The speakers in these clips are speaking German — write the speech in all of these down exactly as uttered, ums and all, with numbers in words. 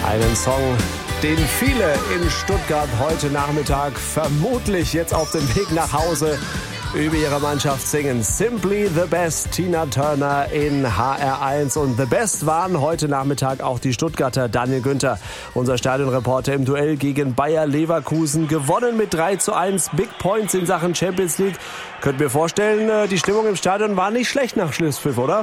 Einen Song, den viele in Stuttgart heute Nachmittag vermutlich jetzt auf dem Weg nach Hause über ihre Mannschaft singen. Simply the Best, Tina Turner in H R eins. Und the best waren heute Nachmittag auch die Stuttgarter. Daniel Günther, unser Stadionreporter, im Duell gegen Bayer Leverkusen. Gewonnen mit drei zu eins. Big Points in Sachen Champions League. Könnt mir vorstellen, die Stimmung im Stadion war nicht schlecht nach Schlusspfiff, oder?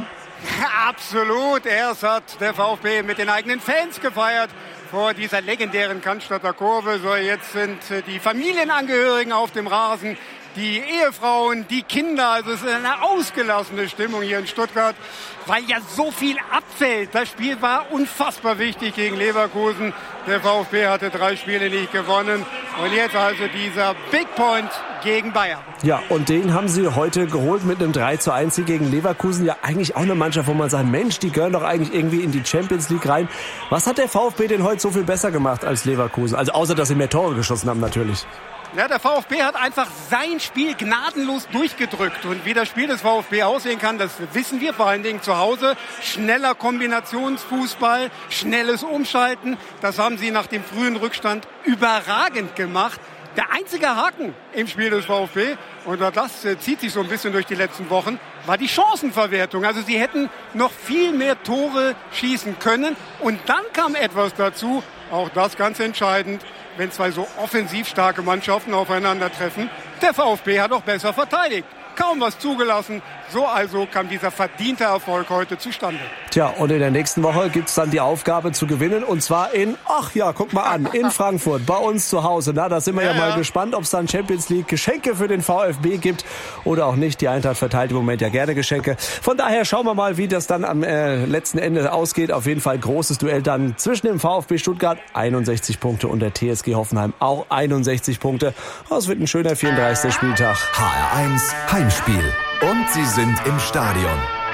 Absolut. Erst hat der VfB mit den eigenen Fans gefeiert vor dieser legendären Cannstatter Kurve. So, jetzt sind die Familienangehörigen auf dem Rasen, die Ehefrauen, die Kinder. Also es ist eine ausgelassene Stimmung hier in Stuttgart, weil ja so viel abfällt. Das Spiel war unfassbar wichtig gegen Leverkusen. Der VfB hatte drei Spiele nicht gewonnen. Und jetzt also dieser Big Point gegen Bayern. Ja, und den haben sie heute geholt mit einem drei zu eins gegen Leverkusen. Ja, eigentlich auch eine Mannschaft, wo man sagt, Mensch, die gehören doch eigentlich irgendwie in die Champions League rein. Was hat der VfB denn heute so viel besser gemacht als Leverkusen? Also außer, dass sie mehr Tore geschossen haben natürlich. Ja, der VfB hat einfach sein Spiel gnadenlos durchgedrückt. Und wie das Spiel des VfB aussehen kann, das wissen wir vor allen Dingen zu Hause. Schneller Kombinationsfußball, schnelles Umschalten. Das haben sie nach dem frühen Rückstand überragend gemacht. Der einzige Haken im Spiel des VfB, und das äh, zieht sich so ein bisschen durch die letzten Wochen, war die Chancenverwertung. Also sie hätten noch viel mehr Tore schießen können. Und dann kam etwas dazu, auch das ganz entscheidend, wenn zwei so offensiv starke Mannschaften aufeinandertreffen. Der VfB hat auch besser verteidigt. Kaum was zugelassen. So also kam dieser verdiente Erfolg heute zustande. Tja, und in der nächsten Woche gibt's dann die Aufgabe zu gewinnen. Und zwar in, ach ja, guck mal an, in Frankfurt, bei uns zu Hause. Na, da sind wir ja, ja mal ja. gespannt, ob es dann Champions League Geschenke für den VfB gibt oder auch nicht. Die Eintracht verteilt im Moment ja gerne Geschenke. Von daher schauen wir mal, wie das dann am äh, letzten Ende ausgeht. Auf jeden Fall großes Duell dann zwischen dem VfB Stuttgart, einundsechzig Punkte, und der T S G Hoffenheim, auch einundsechzig Punkte. Das wird ein schöner vierunddreißigster Spieltag. H R eins Heimspiel. Und sie sind im Stadion.